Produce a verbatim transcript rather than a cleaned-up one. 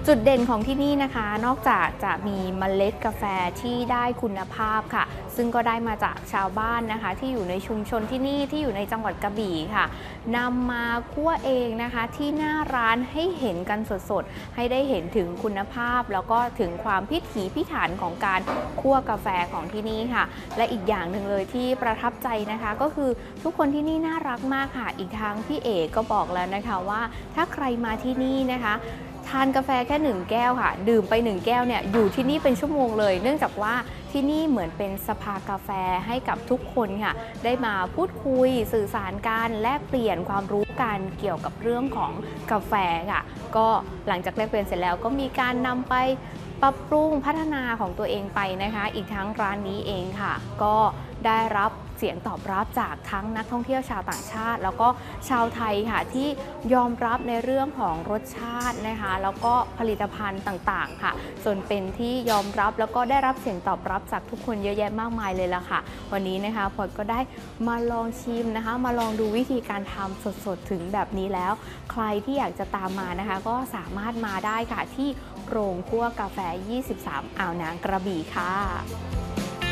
จุดเด่นของที่นี่นะคะนอกจากจะมีเมล็ดกาแฟที่ได้คุณภาพค่ะซึ่งก็ได้มาจากชาวบ้านนะคะที่อยู่ในชุมชนที่นี่ที่อยู่ในจังหวัดกระบี่ค่ะนำมาคั่วเองนะคะที่หน้าร้านให้เห็นกันสดๆให้ได้เห็นถึงคุณภาพแล้วก็ถึงความพิถีพิถันของการคั่วกาแฟของที่นี่ค่ะและอีกอย่างหนึ่งเลยที่ประทับใจนะคะก็คือทุกคนที่นี่น่ารักมากค่ะอีกทั้งพี่เอกก็บอกแล้วนะคะว่าถ้าใครมาที่นี่นะคะทานกาแฟแค่หนึ่งแก้วค่ะดื่มไปหนึ่งแก้วเนี่ยอยู่ที่นี่เป็นชั่วโมงเลยเนื่องจากว่าที่นี่เหมือนเป็นสภากาแฟให้กับทุกคนค่ะได้มาพูดคุยสื่อสารกันแลกเปลี่ยนความรู้กันเกี่ยวกับเรื่องของกาแฟค่ะก็หลังจากแลกเปลี่ยนเสร็จแล้วก็มีการนำไปปรับปรุงพัฒนาของตัวเองไปนะคะอีกทั้งร้านนี้เองค่ะก็ได้รับเสียงตอบรับจากทั้งนักท่องเที่ยวชาวต่างชาติแล้วก็ชาวไทยค่ะที่ยอมรับในเรื่องของรสชาตินะคะแล้วก็ผลิตภัณฑ์ต่างๆค่ะส่วนเป็นที่ยอมรับแล้วก็ได้รับเสียงตอบรับจากทุกคนเยอะแยะมากมายเลยล่ะค่ะวันนี้นะคะพอดก็ได้มาลองชิมนะคะมาลองดูวิธีการทำสดๆถึงแบบนี้แล้วใครที่อยากจะตามมานะคะก็สามารถมาได้ค่ะที่โรงคั่วกาแฟยี่สิบสามอ่าวนางกระบี่ค่ะ